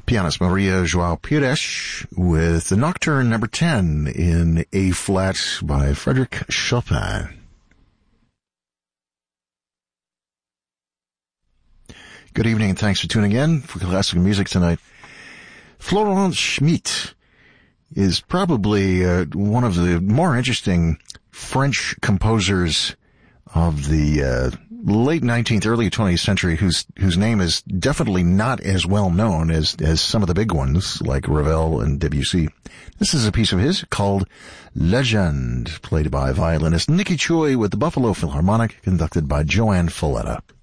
Pianist Maria João Pires with the Nocturne number 10 in A-flat by Frédéric Chopin. Good evening and thanks for tuning in for classical music tonight. Florent Schmitt is probably one of the more interesting French composers of the late 19th, early 20th century, whose name is definitely not as well known as some of the big ones like Ravel and Debussy. This is a piece of his called Legend, played by violinist Nicky Choi with the Buffalo Philharmonic, conducted by Joanne Falletta.